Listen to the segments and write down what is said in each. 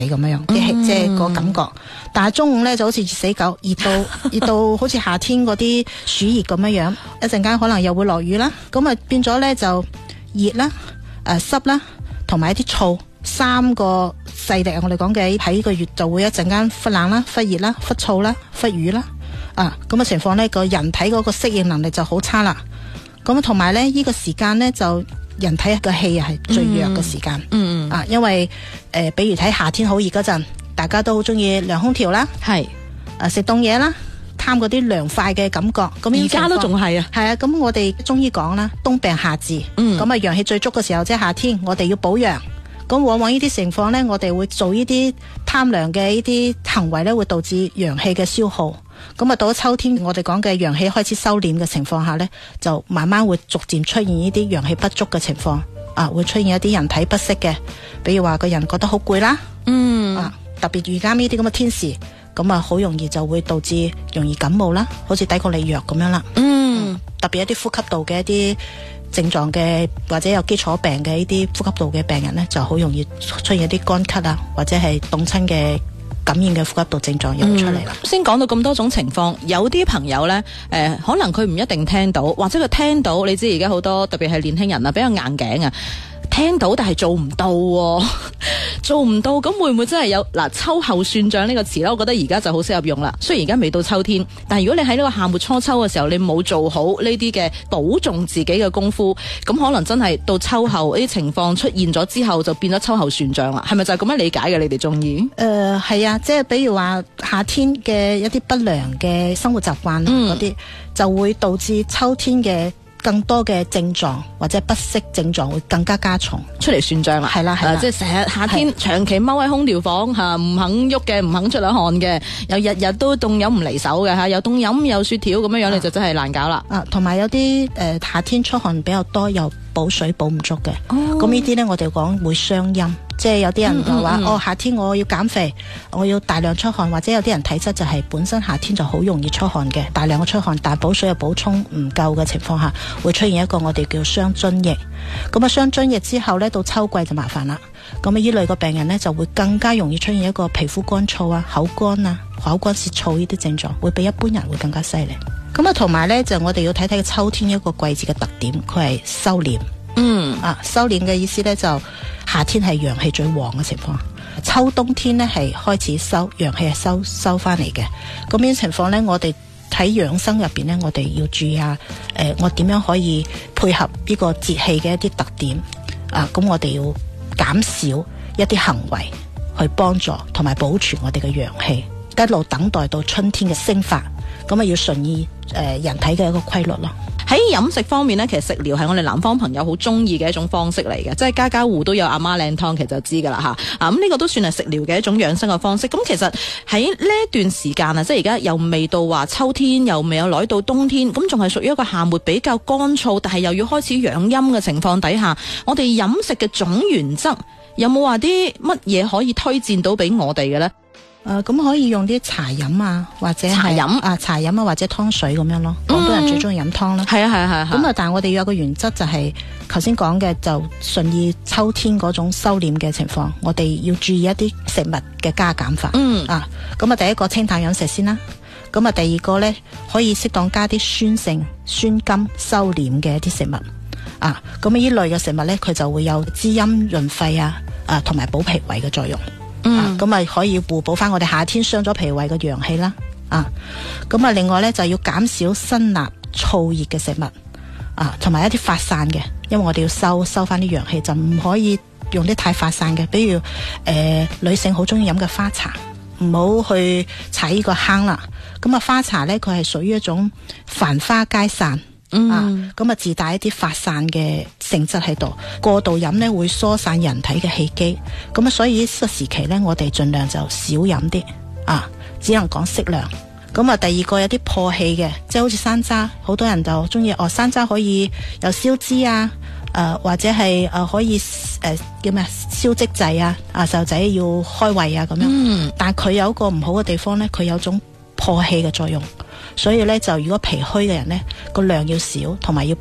咁樣啲氣，即係個感覺。但係中午咧就好似熱死狗，熱到好似夏天嗰啲暑熱咁樣，一陣間可能又會落雨啦。咁啊變咗咧就熱啦、濕啦，同埋一啲燥，3個勢力我哋講嘅喺呢個月就會一陣間忽冷啦、忽熱啦、忽燥啦、忽雨啦。咁嘅情況呢，個人體嗰個適應能力就好差啦。咁同埋呢，呢個時間呢，就人體嘅氣係最弱嘅時間。因為比如睇夏天好熱嗰陣，大家都好中意涼空調啦，係食凍嘢啦，貪嗰啲涼快嘅感覺。咁而家都仲係啊，係啊。咁我哋中醫講啦，冬病夏治。咁啊，陽氣最足嘅時候即係夏天，我哋要補陽。咁往往呢啲情況呢，我哋會做呢啲貪涼嘅呢啲行為呢，會導致陽氣嘅消耗。咁啊，到咗秋天，我哋講嘅陽氣開始收斂嘅情況下呢，就慢慢會逐漸出現呢啲陽氣不足嘅情況。會出現一啲人體不適嘅，比如話個人覺得好攰啦。特別而家呢啲咁嘅天時，咁啊好容易就會導致容易感冒啦，好似抵抗力弱咁樣啦。特別一啲呼吸道嘅一啲症狀嘅，或者有基礎病嘅呢啲呼吸道嘅病人呢，就好容易出現一啲乾咳啊，或者係凍親嘅感染嘅呼吸道症狀又出嚟啦。 先講到咁多種情況，有啲朋友呢，可能佢唔一定聽到，或者佢聽到，你知而家好多特別係年輕人啊，比較硬頸啊，聽到但係做唔到喎。做唔到，咁會唔會真係有秋後算賬呢個詞呢？我覺得而家就好適合用啦。雖然而家未到秋天，但係如果你喺呢個夏末初秋嘅時候，你冇做好呢啲嘅保重自己嘅功夫，咁可能真係到秋後呢啲情況出現咗之後，就變咗秋後算賬啦。係咪就係咁樣理解嘅？你哋中意？ 係啊，即係比如話夏天嘅一啲不良嘅生活習慣嗰啲，就會導致秋天嘅更多嘅症狀或者不適症狀會更加加重， 出嚟算賬啦。係啦，即係成日夏天長期踎喺空調房吓，唔肯喐嘅，唔肯出兩汗嘅，又日日都凍飲唔離手嘅吓，又凍飲又雪條咁樣樣，你就真係難搞啦。 同埋有啲夏天出汗比較多，又補水補唔足嘅，咁呢啲呢，我哋講會傷陰。即係有啲人就話夏天我要減肥，我要大量出汗，或者有啲人體質就係本身夏天就好容易出汗嘅，大量嘅出汗，但補水又補充唔夠嘅情況下，會出現一個我哋叫傷津液。咁啊傷津液之後呢，到秋季就麻煩啦。咁啊呢類個病人呢，就會更加容易出現一個皮膚乾燥啊、口乾啊、口乾舌燥呢啲症狀，會比一般人會更加犀利。咁啊同埋呢，就我哋要睇睇秋天一個季節嘅特點，佢係收斂。收斂嘅意思呢，就夏天係陽氣最旺嘅情況，秋冬天呢係開始陽氣係收翻嚟嘅。咁呢種情況呢，我哋喺養生入邊呢，我哋要注意下，我點樣可以配合呢個節氣嘅一啲特點咁我哋要減少一啲行為去幫助同埋保存我哋嘅陽氣，一路等待到春天嘅升發。咁啊要順應人體嘅一個規律咯。 喺飲食方面呢，其實食療係我哋南方朋友好中意嘅一種方式嚟嘅，即係家戶都有阿媽靚湯，其實就知噶啦吓。咁呢個都算係食療嘅一種養生嘅方式。咁其實喺呢一段時間啊，即係而家又未到話秋天，又未有來到冬天，咁仲係屬於一個夏末比較乾燥，但係又要開始養陰嘅情況底下，我哋飲食嘅總原則有冇話啲乜嘢可以推薦到俾我哋嘅呢？ 咁可以用啲茶飲啊，或者茶飲啊，或者湯水咁樣咯。廣東人最中意飲湯啦。係啊。咁但係我哋要有個原則，就係頭先講嘅，就順應秋天嗰種收斂嘅情況，我哋要注意一啲食物嘅加減法。咁第一個清淡飲食先啦。咁啊，第二個呢，可以適當加啲酸性、酸甘、收斂嘅一啲食物。咁呢類嘅食物呢，佢就會有滋陰潤肺同埋補脾胃嘅作用。咁可以互補翻我哋夏天傷咗脾胃嘅陽氣啦。咁另外呢，就要減少辛辣燥熱嘅食物同埋一啲發散嘅，因為我哋要收翻啲陽氣，就唔可以用啲太發散嘅。比如女性好中意飲嘅花茶，唔好去踩呢個坑啦。咁花茶呢，佢係屬於一種繁花皆散。自帶一啲發散嘅性質喺度，過度飲呢會疏散人體嘅氣機，所以呢個時期呢，我哋盡量就少飲啲，只能講適量。第二個有啲破氣嘅，即係好似山楂，好多人就中意山楂可以有消脂或者係可以叫咩消積滯細路仔要開胃咁樣。但係佢有一個唔好嘅地方呢，佢有種破氣嘅作用。所以咧，就如果脾虛嘅人呢，個量要少，同埋要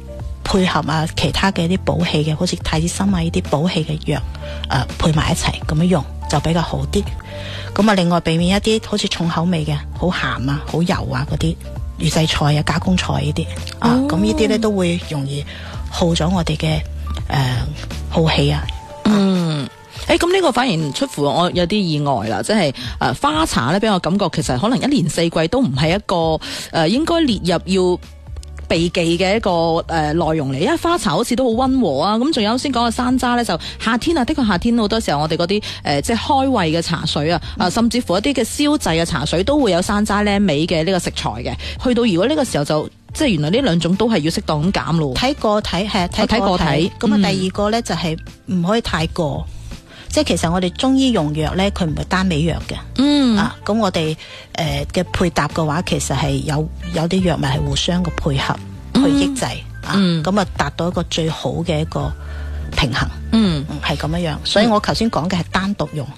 配合其他嘅啲補氣嘅，好似太子參呢啲補氣嘅藥配埋一齊咁樣用就比較好啲。咁另外避免一啲好似重口味嘅，好鹹好油嗰啲預製菜加工菜呢啲咁呢啲咧都會容易耗咗我哋嘅耗氣咁呢個反而出乎我有啲意外啦，即係花茶咧，俾我感覺其實可能一年四季都唔係一個應該列入要避忌嘅一個內容嚟，因為花茶好似都好溫和啊。咁仲有先講嘅山楂咧，就夏天的確夏天好多時候我哋嗰啲即係開胃嘅茶水甚至乎一啲嘅燒製嘅茶水都會有山楂呢味嘅呢個食材嘅。去到如果呢個時候就即係原來呢兩種都係要適當咁減咯。睇個體睇個體。咁第二個咧就係唔可以太過。即係其實我哋中醫用藥咧，佢唔係單味藥嘅。咁我哋嘅配搭嘅話，其實係有啲藥物係互相嘅配合去抑制咁達到一個最好嘅一個平衡。係咁樣。所以我頭先講嘅係單獨用。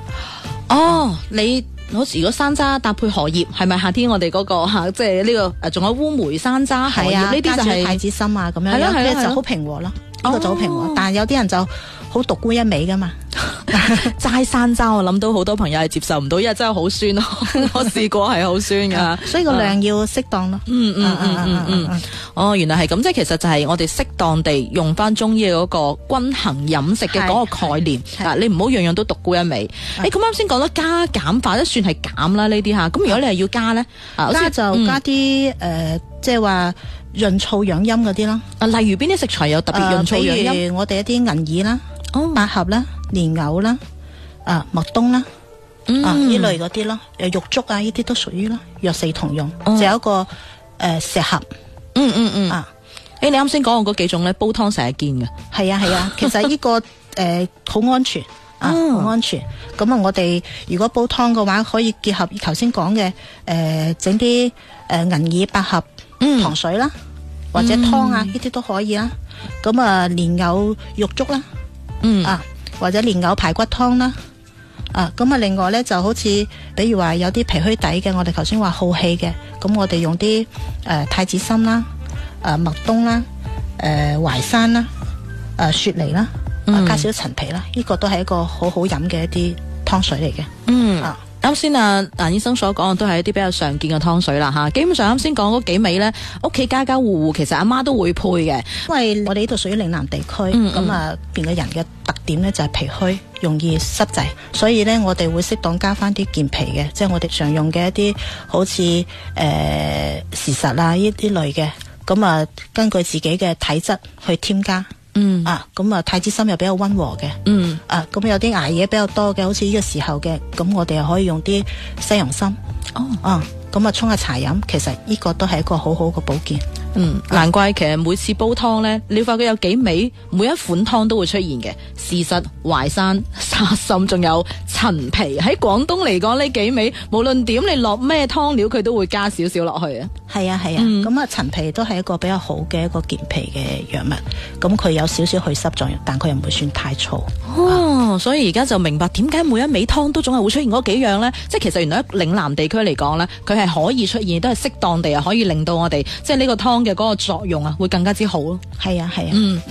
你好似如果山楂搭配荷葉，係咪夏天我哋嗰個即係呢個仲有烏梅山楂荷葉呢啲就係太子參咁樣，呢就好平和咯。呢個就好平和，但係有啲人就好獨沽一味噶嘛。齋山楂我諗到好多朋友係接受唔到，因為真係好酸咯。我試過係好酸噶，所以個量要適當咯。原來係咁，即係其實就係我哋適當地用翻中醫嘅嗰個均衡飲食嘅嗰個概念。你唔好樣樣都獨沽一味。咁啱先講咗加減法，都算係減啦呢啲吓。咁如果你係要加咧，加就加啲即係話潤燥養陰嗰啲啦。例如邊啲食材有特別潤燥養陰？譬如我哋一啲銀耳啦、百合啦、蓮藕啦、麥冬啦，呢類嗰啲咯，玉竹呢啲都屬於啦，藥食同用。就有一個石斛。你啱先講嘅嗰幾種咧，煲湯成日見嘅。係啊，其實呢個好安全好安全。咁我哋如果煲湯嘅話，可以結合頭先講嘅整啲銀耳、百合糖水啦，或者湯呢啲都可以啦。咁蓮藕玉竹啦，或者蓮藕排骨湯啦。咁另外咧就好似比如話有啲脾虛底嘅，我哋頭先話耗氣嘅，咁我哋用啲太子參啦、麥冬啦、淮山啦、雪梨啦，加少陳皮啦，呢個都係一個好好飲嘅一啲湯水嚟嘅。啱先蘭醫生所講嘅都係一啲比較常見嘅湯水啦吓。基本上啱先講嗰幾味咧，屋企家家戶戶其實阿媽都會配嘅，因為我哋呢度屬於嶺南地區，咁邊嘅人嘅特點咧就係脾虛，容易濕滯，所以咧我哋會適當加翻啲健脾嘅，即係我哋常用嘅一啲好似時實呢啲類嘅，咁根據自己嘅體質去添加。咁太子參又比較溫和嘅。咁有啲捱夜比較多嘅，好似呢個時候嘅，咁我哋又可以用啲西洋參。咁沖下茶飲，其實呢個都係一個好好嘅保健。難怪其實每次煲湯咧，你發覺有幾味，每一款湯都會出現嘅。事實淮山、沙參，仲有陳皮。喺廣東嚟講呢幾味，無論點你落咩湯料，佢都會加少少落去啊。係啊，咁陳皮都係一個比較好嘅一個健脾嘅藥物。咁佢有少少去濕作用，但佢又唔會算太燥。所以而家就明白點解每一味湯都總係會出現嗰幾樣呢？即係其實原來喺嶺南地區嚟講呢，佢係可以出現，都係適當地可以令到我哋即係呢個湯嘅嗰個作用會更加之好咯。係啊。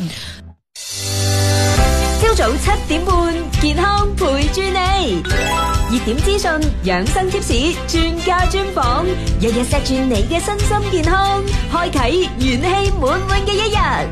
朝早7:30，健康陪住你，熱點資訊、養生貼士、專家專訪，日日錫住你嘅身心健康，開啟元氣滿滿嘅一日。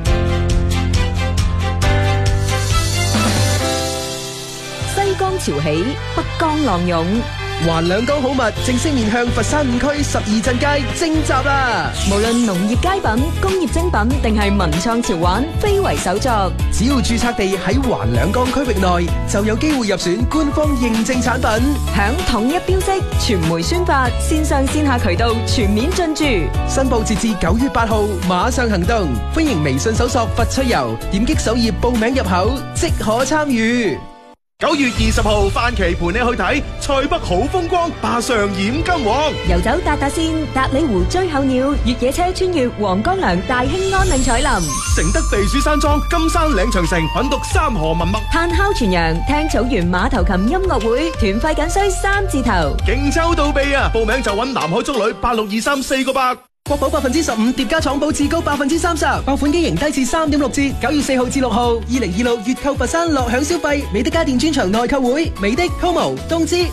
西江潮起，北江浪湧。 環兩江好物正式面向佛山5區12鎮街徵集啦！ 無論農業佳品、工業精品定係文創潮玩，非為手作。 只要註冊地喺環兩江區域內，就有機會入選官方認證產品。 響統一標識、傳媒宣發、線上線下渠道全面進駐。 申報截至9月8號，馬上行動！歡迎微信搜索佛出遊，點擊首頁報名入口，即可參與。 9月20號，范琪陪你去睇塞北好風光，霸上染金黃。 遊走達達線、達里湖追候鳥，越野車穿越黃江梁、大興安嶺彩林。 承德避暑山莊、金山嶺長城，品讀三河文脈。 炭烤全羊，聽草原馬頭琴音樂會，團費僅需3字頭。 勁抽到痹啊！報名就揾南海中旅8623 4個8。 國寶15%疊加廠保至高30%，爆款機型低至3.6折。9月4號至6號，2026月購佛山樂享消費，美的家電專場內購會，美的 Como 東芝。